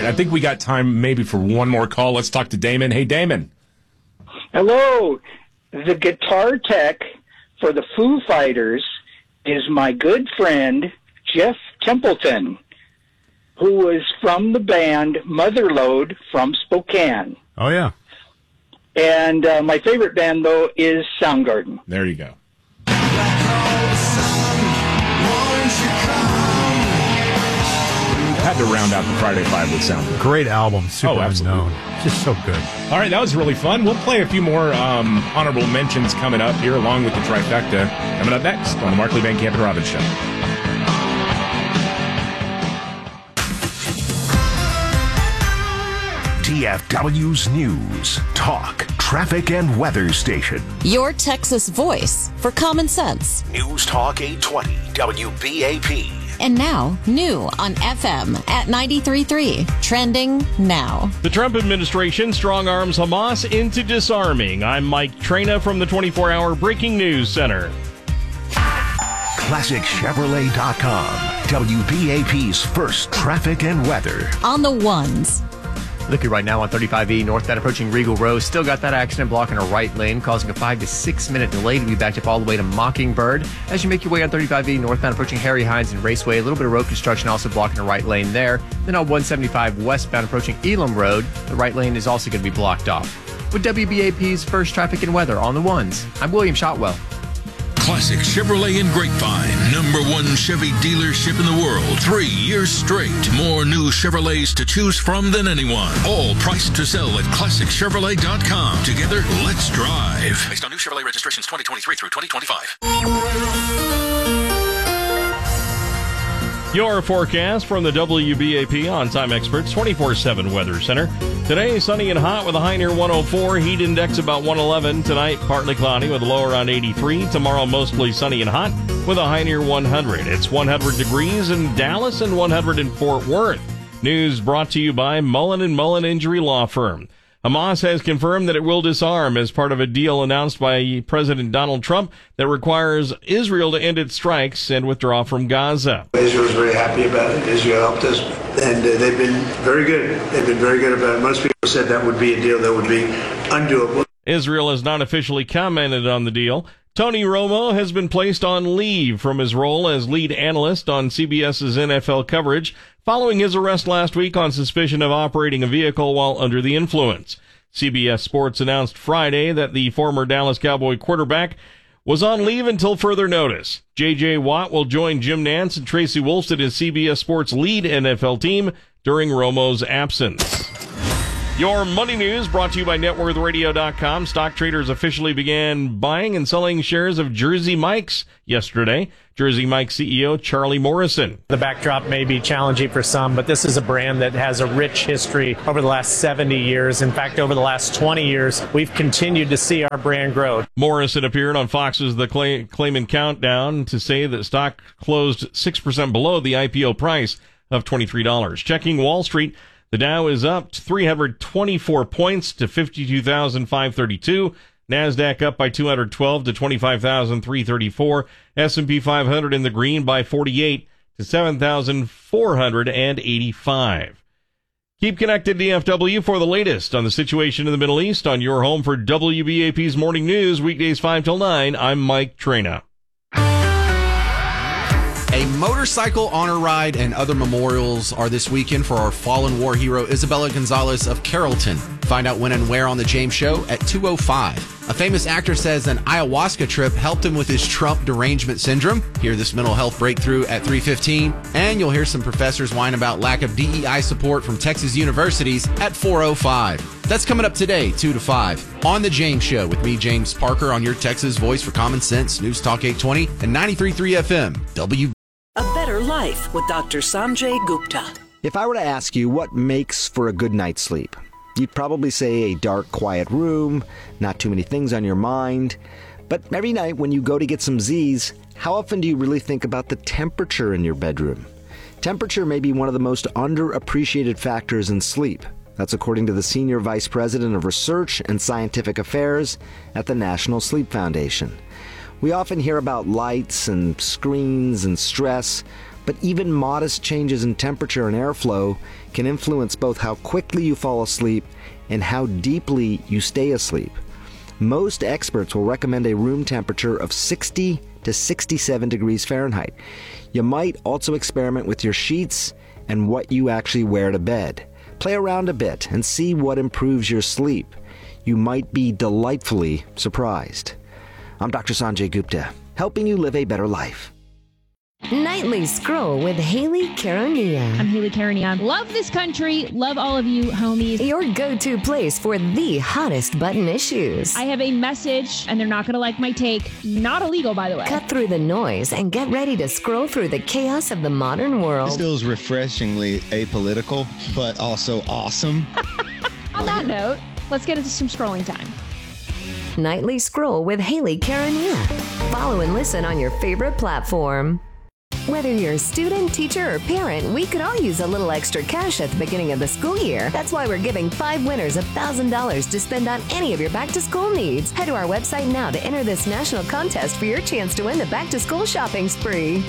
right, I think we got time maybe for one more call. Let's talk to Damon. Hey, Damon. Hello. The guitar tech for the Foo Fighters is my good friend, Jeff Templeton, who was from the band Motherlode from Spokane. Oh, yeah. And my favorite band, though, is Soundgarden. There you go. Had to round out the Friday Five with Soundgarden. Great album. Super absolutely. unknown. Just so good. All right, that was really fun. We'll play a few more honorable mentions coming up here, along with the trifecta. Coming up next on the Markley Van Camp and Robbins Show. TFW's News, Talk, Traffic, and Weather Station. Your Texas voice for common sense. News Talk 820, WBAP. And now, new on FM at 93.3. Trending now. The Trump administration strong-arms Hamas into disarming. I'm Mike Traina from the 24-hour Breaking News Center. ClassicChevrolet.com, WBAP's first traffic and weather. On the ones. Looking right now on 35E northbound approaching Regal Road. Still got that accident blocking a right lane, causing a 5 to 6 minute delay to be backed up all the way to Mockingbird. As you make your way on 35E northbound approaching Harry Hines and Raceway, a little bit of road construction also blocking a right lane there. Then on 175 westbound approaching Elam Road, the right lane is also going to be blocked off. With WBAP's first traffic and weather on the ones, I'm William Shotwell. Classic Chevrolet in Grapevine, #1 Chevy dealership in the world, 3 years straight. More new Chevrolets to choose from than anyone. All priced to sell at ClassicChevrolet.com. Together, let's drive. Based on new Chevrolet registrations 2023 through 2025. Your forecast from the WBAP On-Time Experts 24/7 Weather Center. Today, sunny and hot with a high near 104. Heat index about 111. Tonight, partly cloudy with a low around 83. Tomorrow, mostly sunny and hot with a high near 100. It's 100 degrees in Dallas and 100 in Fort Worth. News brought to you by Mullen & Mullen Injury Law Firm. Hamas has confirmed that it will disarm as part of a deal announced by President Donald Trump that requires Israel to end its strikes and withdraw from Gaza. Israel's very happy about it. Israel helped us, and they've been very good. They've been very good about it. Most people said that would be a deal that would be undoable. Israel has not officially commented on the deal. Tony Romo has been placed on leave from his role as lead analyst on CBS's NFL coverage following his arrest last week on suspicion of operating a vehicle while under the influence. CBS Sports announced Friday that the former Dallas Cowboy quarterback was on leave until further notice. J.J. Watt will join Jim Nantz and Tracy Wolfson as CBS Sports lead NFL team during Romo's absence. Your money news brought to you by NetWorthRadio.com. Stock traders officially began buying and selling shares of Jersey Mike's yesterday. Jersey Mike's CEO Charlie Morrison. The backdrop may be challenging for some, but this is a brand that has a rich history over the last 70 years. In fact, over the last 20 years, we've continued to see our brand grow. Morrison appeared on Fox's The Clayman Countdown to say that stock closed 6% below the IPO price of $23. Checking Wall Street, the Dow is up 324 points to 52,532. NASDAQ up by 212 to 25,334. S&P 500 in the green by 48 to 7,485. Keep connected to DFW for the latest on the situation in the Middle East on your home for WBAP's Morning News, weekdays 5 till 9. I'm Mike Traina. A motorcycle honor ride and other memorials are this weekend for our fallen war hero, Isabella Gonzalez of Carrollton. Find out when and where on The James Show at 2:05. A famous actor says an ayahuasca trip helped him with his Trump derangement syndrome. Hear this mental health breakthrough at 3:15. And you'll hear some professors whine about lack of DEI support from Texas universities at 4:05. That's coming up today, 2 to 5, on The James Show with me, James Parker, on your Texas voice for common sense, News Talk 820 and 93.3 FM, A better life with Dr. Sanjay Gupta. If I were to ask you what makes for a good night's sleep, you'd probably say a dark, quiet room, not too many things on your mind. But every night when you go to get some Z's, how often do you really think about the temperature in your bedroom? Temperature may be one of the most underappreciated factors in sleep. That's according to the Senior Vice President of Research and Scientific Affairs at the National Sleep Foundation. We often hear about lights and screens and stress, but even modest changes in temperature and airflow can influence both how quickly you fall asleep and how deeply you stay asleep. Most experts will recommend a room temperature of 60 to 67 degrees Fahrenheit. You might also experiment with your sheets and what you actually wear to bed. Play around a bit and see what improves your sleep. You might be delightfully surprised. I'm Dr. Sanjay Gupta, helping you live a better life. Nightly Scroll with Haley Caronia. I'm Haley Caronia. Love this country. Love all of you, homies. Your go-to place for the hottest button issues. I have a message, and they're not going to like my take. Not illegal, by the way. Cut through the noise and get ready to scroll through the chaos of the modern world. This feels refreshingly apolitical, but also awesome. On that note, let's get into some scrolling time. Nightly Scroll with Haley Caronia. Follow and listen on your favorite platform. Whether you're a student, teacher, or parent, we could all use a little extra cash at the beginning of the school year. That's why we're giving 5 winners $1,000 to spend on any of your back-to-school needs. Head to our website now to enter this national contest for your chance to win the back-to-school shopping spree.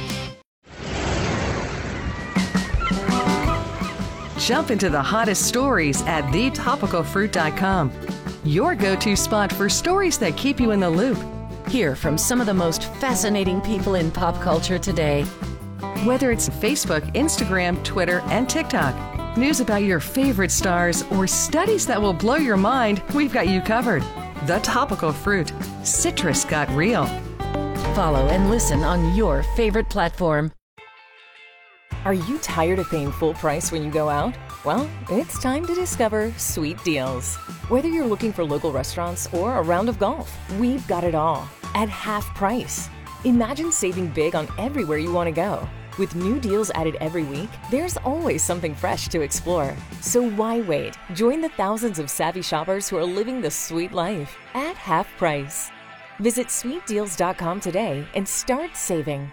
Jump into the hottest stories at thetopicalfruit.com. Your go-to spot for stories that keep you in the loop. Hear from some of the most fascinating people in pop culture today. Whether it's Facebook, Instagram, Twitter, and TikTok, news about your favorite stars, or studies that will blow your mind, we've got you covered. The Topical Fruit. Citrus got real. Follow and listen on your favorite platform. Are you tired of paying full price when you go out? Well, it's time to discover Sweet Deals. Whether you're looking for local restaurants or a round of golf, we've got it all at half price. Imagine saving big on everywhere you want to go. With new deals added every week, there's always something fresh to explore. So why wait? Join the thousands of savvy shoppers who are living the sweet life at half price. Visit sweetdeals.com today and start saving.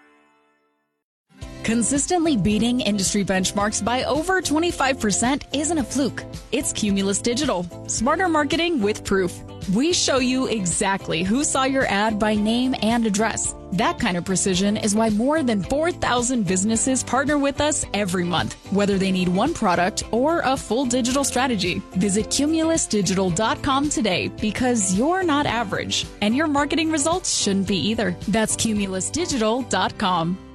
Consistently beating industry benchmarks by over 25% isn't a fluke. It's Cumulus Digital. Smarter marketing with proof. We show you exactly who saw your ad by name and address. That kind of precision is why more than 4,000 businesses partner with us every month, whether they need one product or a full digital strategy. Visit cumulusdigital.com today because you're not average, and your marketing results shouldn't be either. That's cumulusdigital.com.